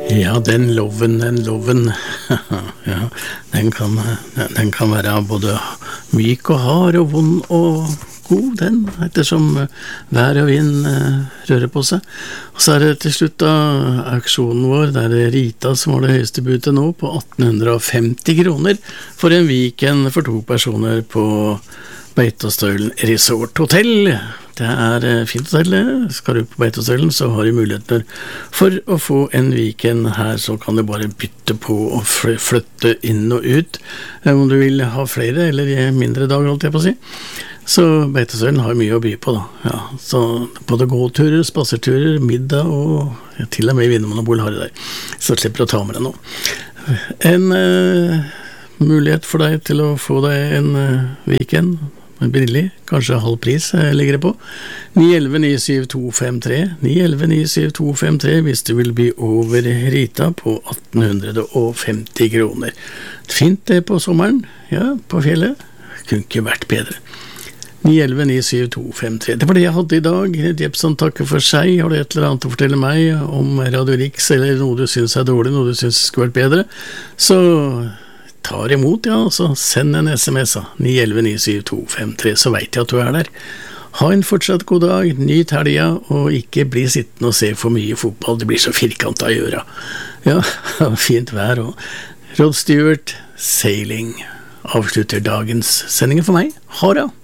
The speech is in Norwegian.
Ja, den loven, ja, den kan være både myk og hard og vond og god, den, ettersom vær og vind rører på seg. Og så det til slutt da auksjonen vår, der det Rita som var det høyeste budet nå, på 1850 kroner for en weekend for 2 personer på Beitostølen Resort Hotel. Det fint hotell, det. Skal du på Beitostølen, så har du muligheter for å få en weekend her, så kan du bare bytte på og flytte inn og ut, om du vil ha flere eller mindre dager, holdt jeg på å si. Så Beitostølen har mye å by på da. Ja, så både gåturer, spaserturer, middag og til og med Vinmonopol har det der. Så slipper du å ta med deg noe. En mulighet for deg til å få deg en weekend, billig, kanskje halv pris ligger det på. 911-97253, 911-97253 hvis du vil bli over Rita på 1850 kroner. Fint det på sommeren, ja, på fjellet. Kunne ikke vært bedre. 911-97253. Det var det jeg hadde i dag. Jepsen takker for seg. Har du et eller annet å fortelle meg om Radio Rix, eller noe du synes dårlig, noe du synes skulle vært bedre, så tar imot, ja, så send en SMS 911-97253, så vet jeg at du der. Ha en fortsatt god dag, nyt helga, og ikke bli sittende og se for mye fotball, det blir så firkantet å gjøre. Ja, fint vær, og Rod Stewart, Sailing, avslutter dagens sending for meg. Ha det!